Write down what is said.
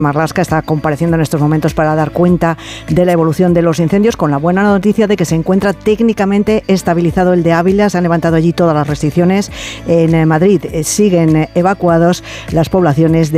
Marlaska está compareciendo en estos momentos para dar cuenta de la evolución de los incendios, con la buena noticia de que se encuentra técnicamente estabilizado el de Ávila. Se han levantado allí todas las restricciones. En Madrid siguen evacuados las poblaciones de